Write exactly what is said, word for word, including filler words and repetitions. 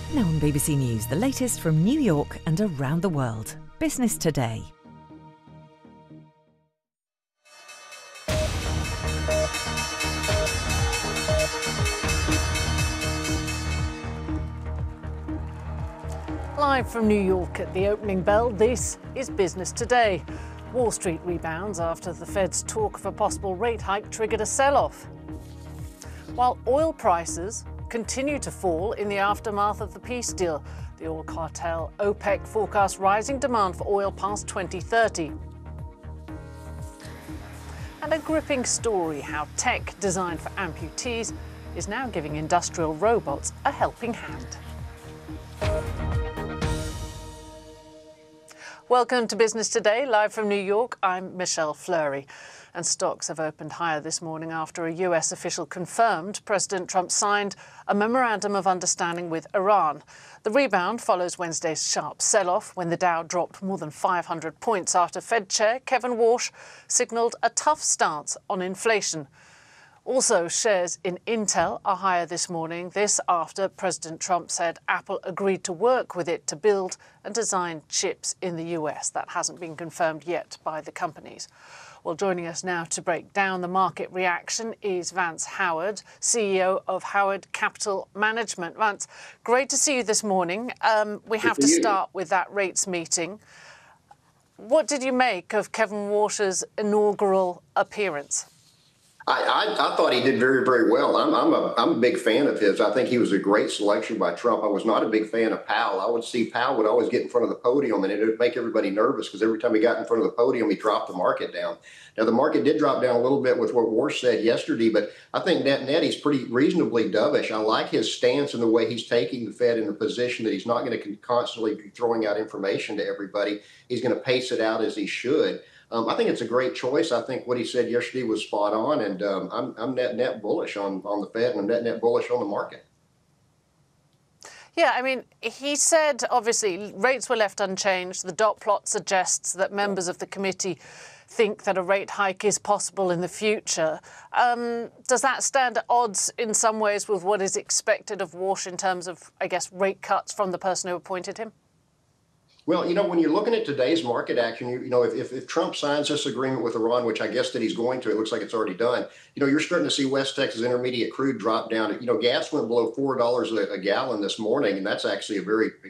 Now on B B C News, the latest from New York and around the world. Business Today. Live from New York at the opening bell, this is Business Today. Wall Street rebounds after the Fed's talk of a possible rate hike triggered a sell-off. While oil prices continue to fall in the aftermath of the peace deal, the oil cartel OPEC forecasts rising demand for oil past twenty thirty. And a gripping story how tech designed for amputees is now giving industrial robots a helping hand. Welcome to Business Today, live from New York. I'm Michelle Fleury. And stocks have opened higher this morning after a U S official confirmed President Trump signed a memorandum of understanding with Iran. The rebound follows Wednesday's sharp sell-off when the Dow dropped more than five hundred points after Fed Chair Kevin Warsh signalled a tough stance on inflation. Also, shares in Intel are higher this morning, this after President Trump said Apple agreed to work with it to build and design chips in the U S. That hasn't been confirmed yet by the companies. Well, joining us now to break down the market reaction is Vance Howard, C E O of Howard Capital Management. Vance, great to see you this morning. Um, we have to start with that rates meeting. What did you make of Kevin Warsh's inaugural appearance? I, I, I thought he did very, very well. I'm, I'm, a, I'm a big fan of his. I think he was a great selection by Trump. I was not a big fan of Powell. I would see Powell would always get in front of the podium, and it would make everybody nervous because every time he got in front of the podium, he dropped the market down. Now, the market did drop down a little bit with what Warsh said yesterday, but I think net net he's pretty reasonably dovish. I like his stance and the way he's taking the Fed in a position that he's not going to constantly be throwing out information to everybody. He's going to pace it out as he should. Um, I think it's a great choice. I think what he said yesterday was spot on, and um, I'm, I'm net net bullish on, on the Fed, and I'm net net bullish on the market. Yeah, I mean, he said, obviously, rates were left unchanged. The dot plot suggests that members of the committee think that a rate hike is possible in the future. Um, does that stand at odds in some ways with what is expected of Warsh in terms of, I guess, rate cuts from the person who appointed him? Well, you know, when you're looking at today's market action, you, you know, if, if, if Trump signs this agreement with Iran, which I guess that he's going to, it looks like it's already done, you know, you're starting to see West Texas Intermediate crude drop down. You know, gas went below four dollars a, a gallon this morning, and that's actually a very